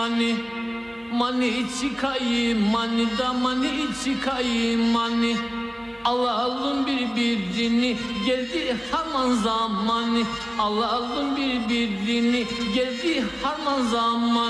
Mani, mani çıkayım, mani da mani çıkayım, mani. Alalım birbirini, geldi harman zamanı. Alalım birbirini, geldi harman zamanı.